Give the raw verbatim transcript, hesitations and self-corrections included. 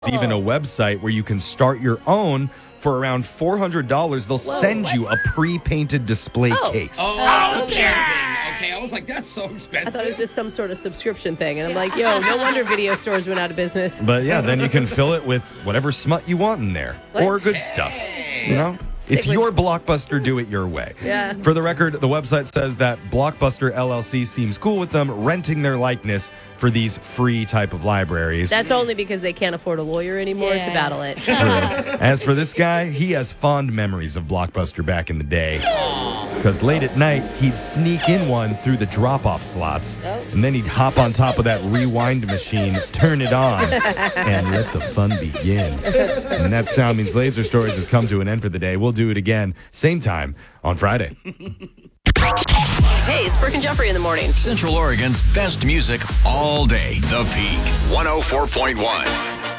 even a website where you can start your own for around four hundred dollars. They'll Whoa, send what? you a pre-painted display Oh. case. Oh, okay. okay. Okay, I was like, that's so expensive. I thought it was just some sort of subscription thing. And I'm like, yo, no wonder video stores went out of business. But yeah, then you can fill it with whatever smut you want in there What? or good stuff. You know? Stick It's with- your Blockbuster, do it your way. Yeah. For the record, the website says that Blockbuster L L C seems cool with them renting their likeness for these free type of libraries. That's only because they can't afford a lawyer anymore to Yeah. battle it. True. As for this guy, he has fond memories of Blockbuster back in the day. Because late at night, he'd sneak in one through the drop-off slots, and then he'd hop on top of that rewind machine, turn it on, and let the fun begin. And that sound means Laser Stories has come to an end for the day. We'll do it again, same time on Friday. Hey, it's Brooke and Jeffrey in the morning. Central Oregon's best music all day. The Peak one oh four point one.